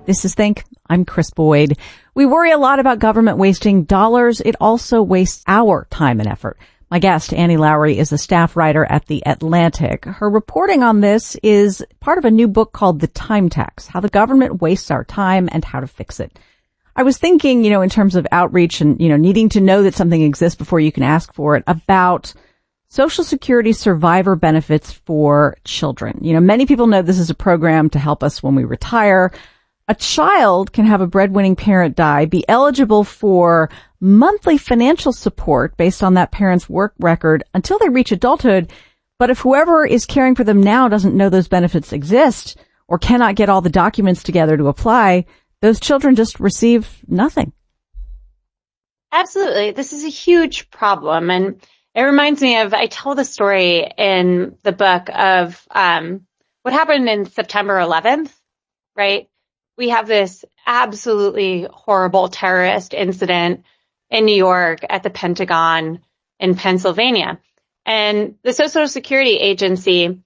This is Think. I'm Chris Boyd. We worry a lot about government wasting dollars. It also wastes our time and effort. My guest, Annie Lowrey, is a staff writer at The Atlantic. Her reporting on this is part of a new book called The Time Tax, How the Government Wastes Our Time and How to Fix It. I was thinking, in terms of outreach and, needing to know that something exists before you can ask for it, about Social Security survivor benefits for children. Many people know this is a program to help us when we retire. A child can have a breadwinning parent die, be eligible for monthly financial support based on that parent's work record until they reach adulthood. But if whoever is caring for them now doesn't know those benefits exist or cannot get all the documents together to apply, those children just receive nothing. Absolutely. This is a huge problem. And it reminds me of, I tell the story in the book of what happened in September 11th, right? We have this absolutely horrible terrorist incident in New York at the Pentagon in Pennsylvania. And the Social Security Agency,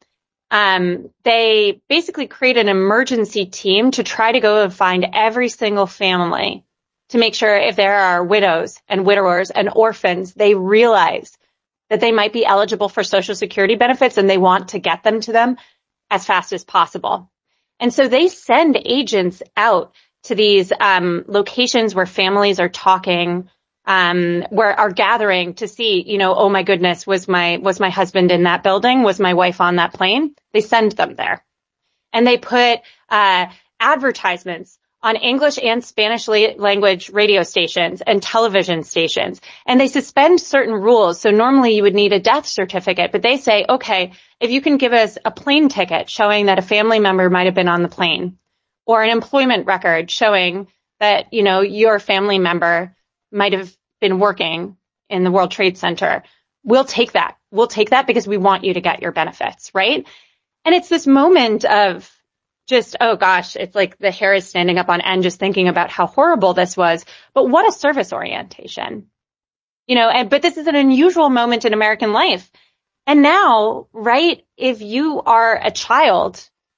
they basically create an emergency team to try to go and find every single family to make sure if there are widows and widowers and orphans, they realize that they might be eligible for Social Security benefits and they want to get them to them as fast as possible. And so they send agents out to these locations where families are talking, where are gathering to see, oh my goodness, was my husband in that building? Was my wife on that plane? They send them there. And they put advertisements on English and Spanish language radio stations and television stations. And they suspend certain rules. So normally you would need a death certificate, but they say, okay, if you can give us a plane ticket showing that a family member might have been on the plane, or an employment record showing that, your family member might have been working in the World Trade Center, we'll take that. We'll take that because we want you to get your benefits, right? And it's this moment of just, oh gosh, it's like the hair is standing up on end just thinking about how horrible this was. But what a service orientation, but this is an unusual moment in American life. And now, right, if you are a child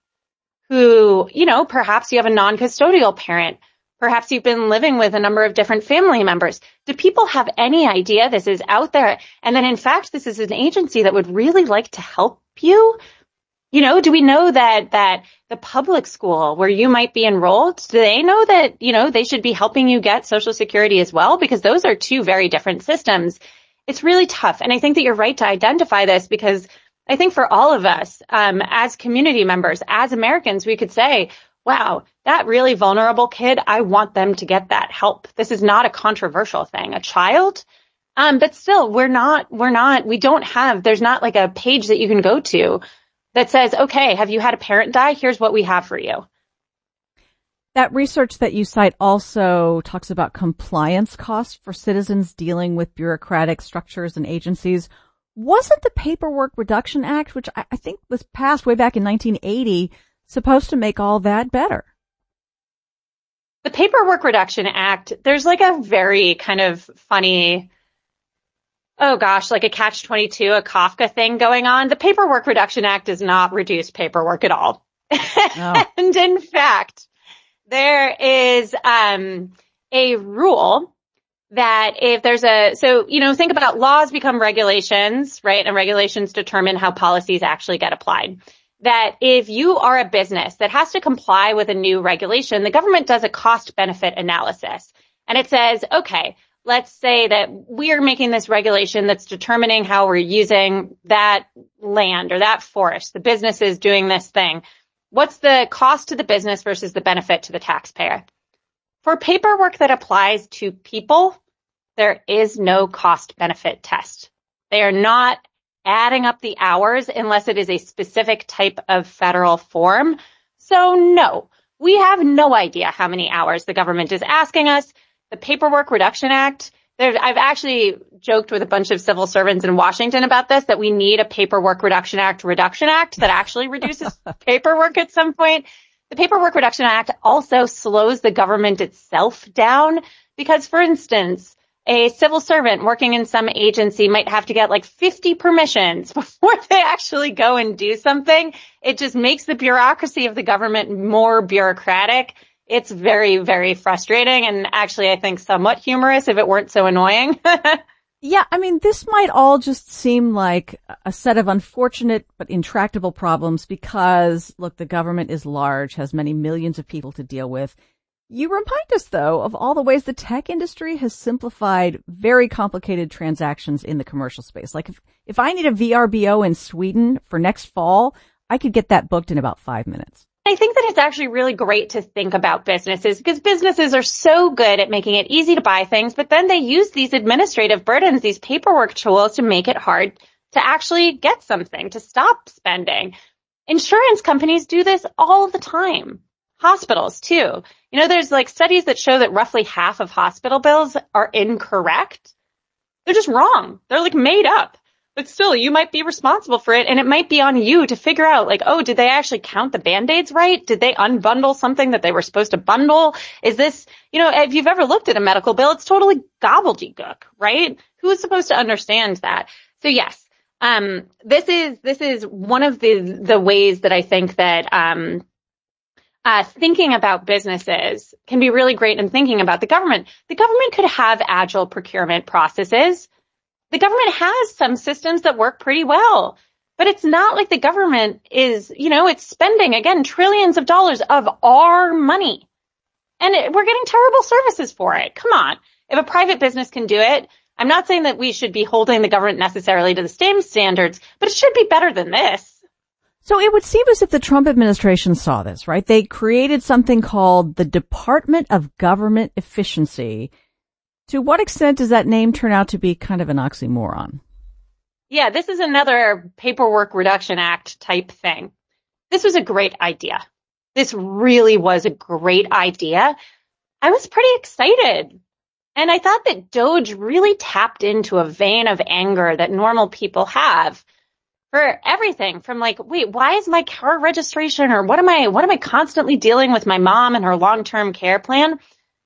who, perhaps you have a non-custodial parent, perhaps you've been living with a number of different family members. Do people have any idea this is out there? And then in fact, this is an agency that would really like to help you. Do we know that the public school where you might be enrolled, do they know that, they should be helping you get Social Security as well? Because those are two very different systems. It's really tough. And I think that you're right to identify this because I think for all of us, as community members, as Americans, we could say, wow, that really vulnerable kid, I want them to get that help. This is not a controversial thing. A child, but still, there's not like a page that you can go to that says, okay, have you had a parent die? Here's what we have for you. That research that you cite also talks about compliance costs for citizens dealing with bureaucratic structures and agencies. Wasn't the Paperwork Reduction Act, which I think was passed way back in 1980, supposed to make all that better? The Paperwork Reduction Act, there's like a very kind of funny, like a catch-22, a Kafka thing going on. The Paperwork Reduction Act does not reduce paperwork at all. Oh. And in fact, there is a rule that if there's think about laws become regulations, right? And regulations determine how policies actually get applied. That if you are a business that has to comply with a new regulation, the government does a cost-benefit analysis. And it says, okay, let's say that we are making this regulation that's determining how we're using that land or that forest. The business is doing this thing. What's the cost to the business versus the benefit to the taxpayer? For paperwork that applies to people, there is no cost-benefit test. They are not adding up the hours unless it is a specific type of federal form. So no, we have no idea how many hours the government is asking us. The Paperwork Reduction Act, I've actually joked with a bunch of civil servants in Washington about this, that we need a Paperwork Reduction Act that actually reduces paperwork at some point. The Paperwork Reduction Act also slows the government itself down because, for instance, a civil servant working in some agency might have to get like 50 permissions before they actually go and do something. It just makes the bureaucracy of the government more bureaucratic. It's very, very frustrating and actually I think somewhat humorous if it weren't so annoying. Yeah, I mean, this might all just seem like a set of unfortunate but intractable problems because, look, the government is large, has many millions of people to deal with. You remind us, though, of all the ways the tech industry has simplified very complicated transactions in the commercial space. Like if I need a VRBO in Sweden for next fall, I could get that booked in about 5 minutes. I think that it's actually really great to think about businesses because businesses are so good at making it easy to buy things, but then they use these administrative burdens, these paperwork tools to make it hard to actually get something, to stop spending. Insurance companies do this all the time. Hospitals too. You know, there's like studies that show that roughly half of hospital bills are incorrect. They're just wrong. They're like made up. But still, you might be responsible for it, and it might be on you to figure out, like, oh, did they actually count the Band-Aids right? Did they unbundle something that they were supposed to bundle? Is this, you know, if you've ever looked at a medical bill, it's totally gobbledygook, right? Who is supposed to understand that? So yes, this is one of the ways that I think that, thinking about businesses can be really great in thinking about the government. The government could have agile procurement processes. The government has some systems that work pretty well, but it's not like the government is, you know, it's spending, again, trillions of dollars of our money. And we're getting terrible services for it. Come on. If a private business can do it, I'm not saying that we should be holding the government necessarily to the same standards, but it should be better than this. So it would seem as if the Trump administration saw this, right? They created something called the Department of Government Efficiency. To what extent does that name turn out to be kind of an oxymoron? Yeah, this is another Paperwork Reduction Act type thing. This was a great idea. This really was a great idea. I was pretty excited. And I thought that DOGE really tapped into a vein of anger that normal people have for everything from like, wait, why is my car registration or what am I constantly dealing with my mom and her long-term care plan?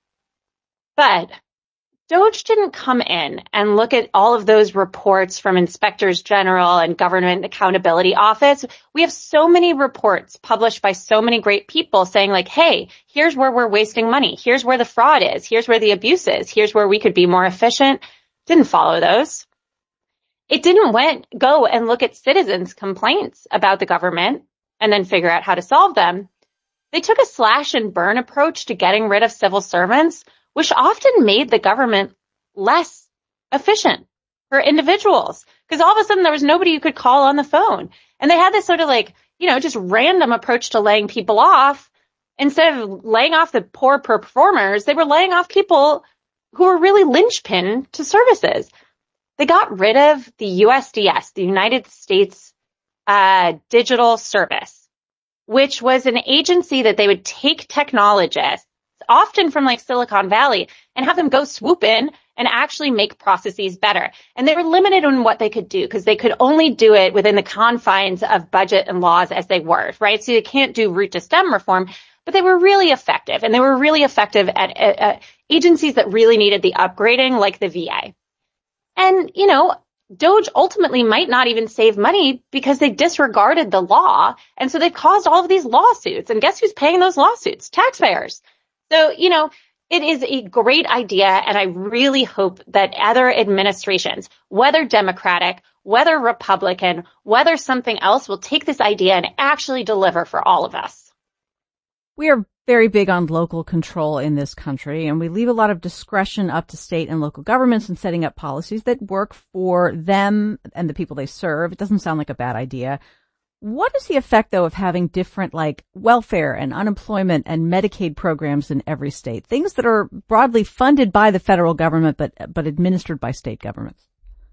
But DOGE didn't come in and look at all of those reports from inspectors general and Government Accountability Office. We have so many reports published by so many great people saying like, hey, here's where we're wasting money. Here's where the fraud is. Here's where the abuse is. Here's where we could be more efficient. Didn't follow those. It didn't go and look at citizens' complaints about the government and then figure out how to solve them. They took a slash and burn approach to getting rid of civil servants, which often made the government less efficient for individuals. Because all of a sudden there was nobody you could call on the phone. And they had this sort of like, you know, just random approach to laying people off. Instead of laying off the poor performers, they were laying off people who were really linchpin to services. They got rid of the USDS, the United States Digital Service, which was an agency that they would take technologists, often from like Silicon Valley, and have them go swoop in and actually make processes better. And they were limited on what they could do because they could only do it within the confines of budget and laws as they were, right? So they can't do root to stem reform, but they were really effective. And they were really effective at agencies that really needed the upgrading, like the VA. And, you know, DOGE ultimately might not even save money because they disregarded the law. And so they've caused all of these lawsuits. And guess who's paying those lawsuits? Taxpayers. So, you know, it is a great idea. And I really hope that other administrations, whether Democratic, whether Republican, whether something else, will take this idea and actually deliver for all of us. We are very big on local control in this country, and we leave a lot of discretion up to state and local governments in setting up policies that work for them and the people they serve. It doesn't sound like a bad idea. What is the effect, though, of having different, like, welfare and unemployment and Medicaid programs in every state? Things that are broadly funded by the federal government, but administered by state governments.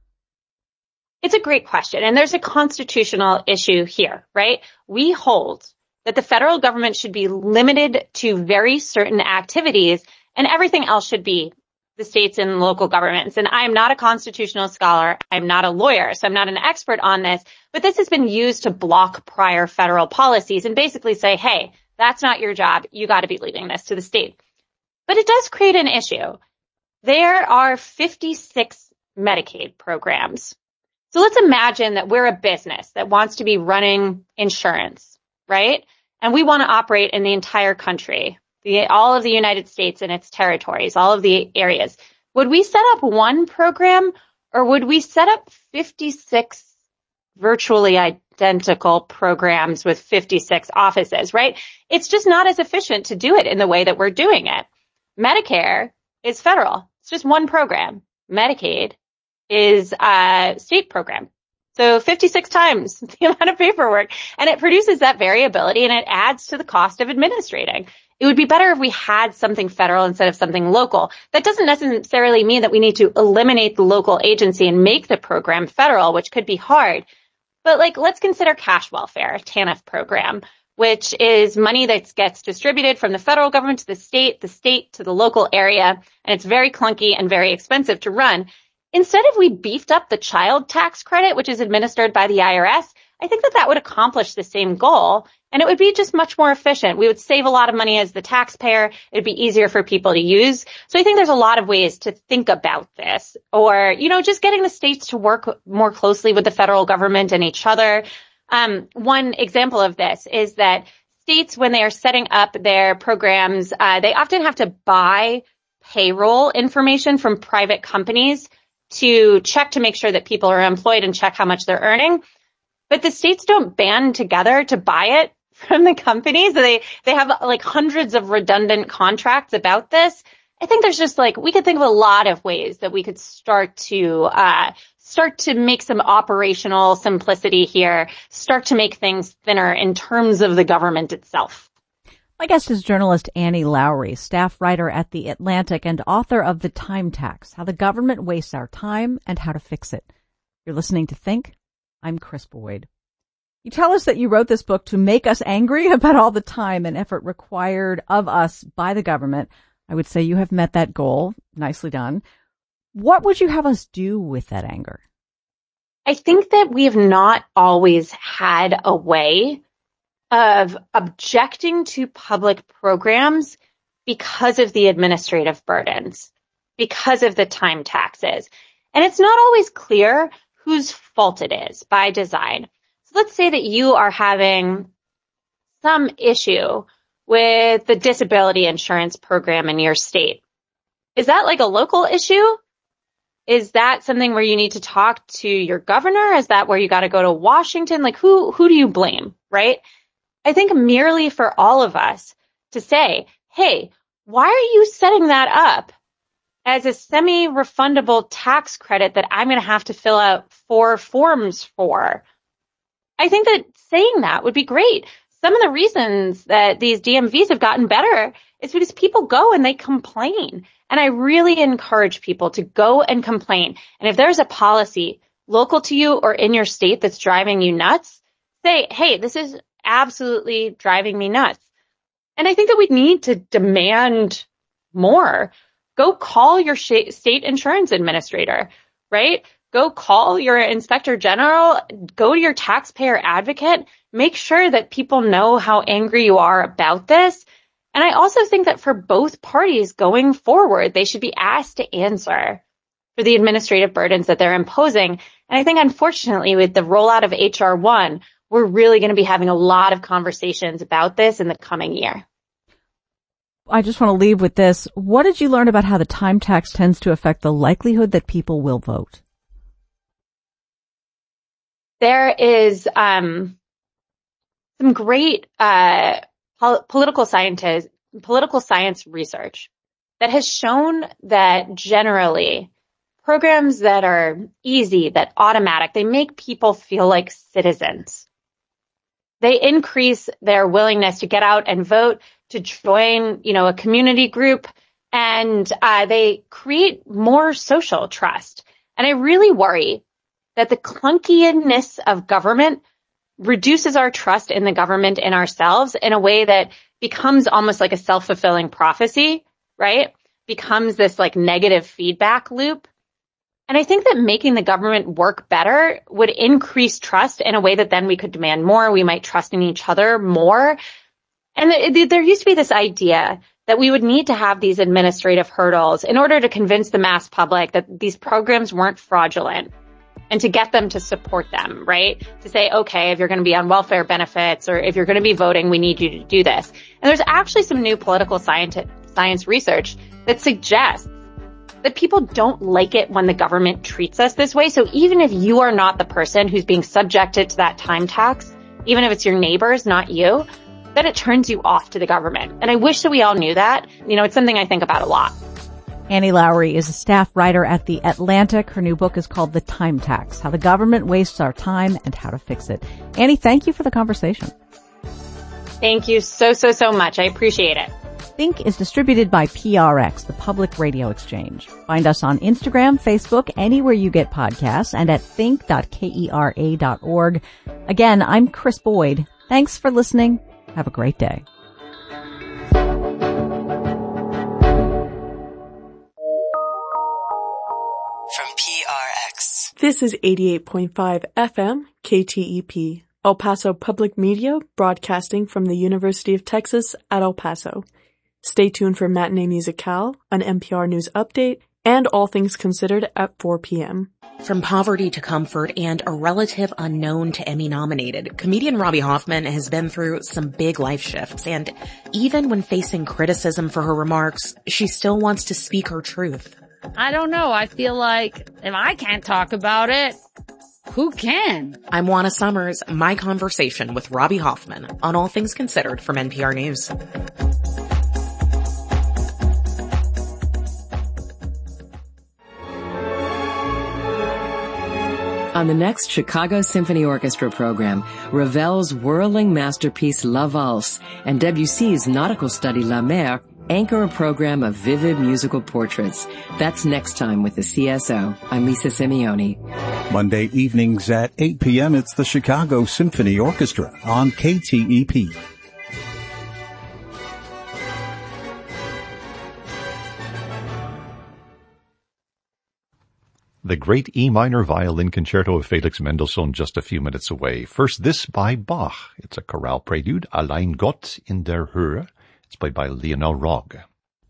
It's a great question. And there's a constitutional issue here, right? We hold that the federal government should be limited to very certain activities and everything else should be the states and local governments. And I'm not a constitutional scholar. I'm not a lawyer, so I'm not an expert on this, but this has been used to block prior federal policies and basically say, hey, that's not your job. You got to be leaving this to the state. But it does create an issue. There are 56 Medicaid programs. So let's imagine that we're a business that wants to be running insurance, right? And we want to operate in the entire country, all of the United States and its territories, all of the areas, would we set up one program or would we set up 56 virtually identical programs with 56 offices, right? It's just not as efficient to do it in the way that we're doing it. Medicare is federal. It's just one program. Medicaid is a state program. So 56 times the amount of paperwork, and it produces that variability and it adds to the cost of administrating. It would be better if we had something federal instead of something local. That doesn't necessarily mean that we need to eliminate the local agency and make the program federal, which could be hard. But let's consider cash welfare, a TANF program, which is money that gets distributed from the federal government to the state to the local area, and it's very clunky and very expensive to run. Instead, if we beefed up the child tax credit, which is administered by the IRS, I think that would accomplish the same goal, and it would be just much more efficient. We would save a lot of money as the taxpayer. It'd be easier for people to use. So I think there's a lot of ways to think about this, or, just getting the states to work more closely with the federal government and each other. One example of this is that states, when they are setting up their programs, they often have to buy payroll information from private companies to check to make sure that people are employed and check how much they're earning. But the states don't band together to buy it from the companies. They have hundreds of redundant contracts about this. I think there's just we could think of a lot of ways that we could start to make some operational simplicity here, start to make things thinner in terms of the government itself. My guest is journalist Annie Lowrey, staff writer at The Atlantic and author of The Time Tax, How the Government Wastes Our Time and How to Fix It. You're listening to Think. I'm Chris Boyd. You tell us that you wrote this book to make us angry about all the time and effort required of us by the government. I would say you have met that goal. Nicely done. What would you have us do with that anger? I think that we have not always had a way of objecting to public programs because of the administrative burdens, because of the time taxes. And it's not always clear whose fault it is by design. So let's say that you are having some issue with the disability insurance program in your state. Is that a local issue? Is that something where you need to talk to your governor? Is that where you got to go to Washington? Who do you blame, right? I think merely for all of us to say, hey, why are you setting that up as a semi-refundable tax credit that I'm going to have to fill out 4 forms for? I think that saying that would be great. Some of the reasons that these DMVs have gotten better is because people go and they complain. And I really encourage people to go and complain. And if there's a policy local to you or in your state that's driving you nuts, say, hey, this is absolutely driving me nuts. And I think that we need to demand more. Go call your state insurance administrator, right? Go call your inspector general, go to your taxpayer advocate, make sure that people know how angry you are about this. And I also think that for both parties going forward, they should be asked to answer for the administrative burdens that they're imposing. And I think, unfortunately, with the rollout of HR 1, we're really going to be having a lot of conversations about this in the coming year. I just want to leave with this. What did you learn about how the time tax tends to affect the likelihood that people will vote? There is some great political science research that has shown that generally programs that are easy, that automatic, they make people feel like citizens. They increase their willingness to get out and vote, to join, a community group, and they create more social trust. And I really worry that the clunkiness of government reduces our trust in the government and ourselves in a way that becomes almost like a self-fulfilling prophecy, right? Becomes this negative feedback loop. And I think that making the government work better would increase trust in a way that then we could demand more. We might trust in each other more. And there used to be this idea that we would need to have these administrative hurdles in order to convince the mass public that these programs weren't fraudulent. and to get them to support them, right? To say, okay, if you're going to be on welfare benefits or if you're going to be voting, we need you to do this. And there's actually some new political science research that suggests that people don't like it when the government treats us this way. So even if you are not the person who's being subjected to that time tax, even if it's your neighbors, not you, that it turns you off to the government. And I wish that we all knew that. It's something I think about a lot. Annie Lowrey is a staff writer at The Atlantic. Her new book is called The Time Tax, How the Government Wastes Our Time and How to Fix It. Annie, thank you for the conversation. Thank you so much. I appreciate it. Think is distributed by PRX, the Public Radio Exchange. Find us on Instagram, Facebook, anywhere you get podcasts, and at think.kera.org. Again, I'm Chris Boyd. Thanks for listening. Have a great day. From PRX. This is 88.5 FM, KTEP, El Paso Public Media, broadcasting from the University of Texas at El Paso. Stay tuned for Matinee Musicale, an NPR News update, and All Things Considered at 4 p.m. From poverty to comfort and a relative unknown to Emmy-nominated, comedian Robbie Hoffman has been through some big life shifts, and even when facing criticism for her remarks, she still wants to speak her truth. I don't know. I feel like if I can't talk about it, who can? I'm Juana Summers, my conversation with Robbie Hoffman on All Things Considered from NPR News. On the next Chicago Symphony Orchestra program, Ravel's whirling masterpiece La Valse and Debussy's nautical study La Mer anchor a program of vivid musical portraits. That's next time with the CSO. I'm Lisa Simeone. Monday evenings at 8 p.m. It's the Chicago Symphony Orchestra on KTEP. The great E minor violin concerto of Felix Mendelssohn just a few minutes away. First, this by Bach. It's a chorale prelude, Allein Gott in der Höhe. It's played by Lionel Rogge.